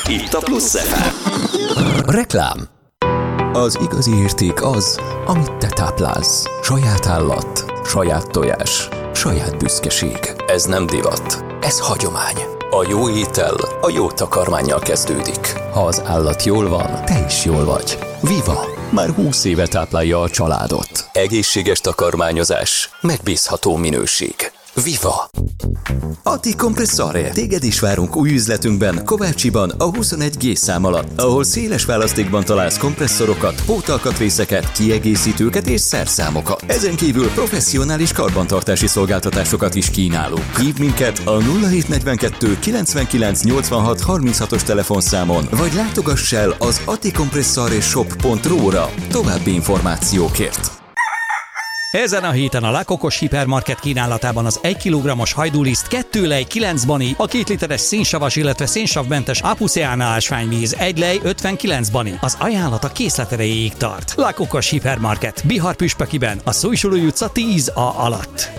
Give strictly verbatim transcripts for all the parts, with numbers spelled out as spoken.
itt a Plusz ef em. Reklám. Az igazi érték az, amit te táplálsz. Saját állat, saját tojás, saját büszkeség. Ez nem divat, ez hagyomány. A jó étel a jó takarmánnyal kezdődik. Ha az állat jól van, te is jól vagy. Viva! Már húsz éve táplálja a családot. Egészséges takarmányozás, megbízható minőség. Viva! Ati Compressore. Téged is várunk új üzletünkben, Kovácsiban, a huszonegy G szám alatt, ahol széles választékban találsz kompresszorokat, pótalkatrészeket, kiegészítőket és szerszámokat. Ezen kívül professzionális karbantartási szolgáltatásokat is kínálunk. Hívd minket a nulla hét negyvenkettő kilencvenkilenc nyolcvanhat harminchatos telefonszámon, vagy látogass el az aticompressoreshop pont ro-ra további információkért. Ezen a héten a Lakokos Hipermarket kínálatában az egy kilogrammos hajdúliszt, kettő lej, kilenc bani, a két literes szénsavas, illetve szénsavmentes Apuseana ásványvíz, egy lej, ötvenkkilenc bani. Az ajánlat a készlet erejéig tart. Lakokos Hipermarket, Bihar Püspökiben, a Szújsulói utca tíz A alatt.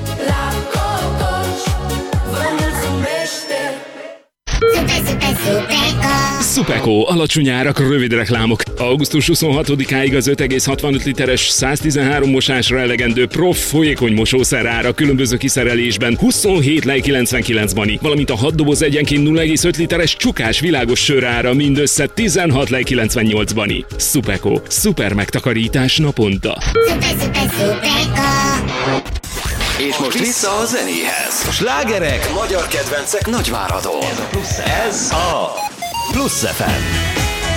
Szupeko, alacsony árak, rövid reklámok. augusztus huszonhatodikáig az öt egész hatvanöt literes, száztizenhárom mosásra elegendő prof folyékony mosószer ára különböző kiszerelésben huszonhét lej kilencvenkilenc bani, valamint a hat doboz egyenként nulla egész öt literes csukás világos sör ára mindössze tizenhat lej kilencvennyolc bani. Szupeko, szuper megtakarítás naponta. Szuper, szuper, Szupeko! És most vissza a zenéhez. Slágerek, magyar kedvencek Nagyváradon. Ez a Plusz ef em.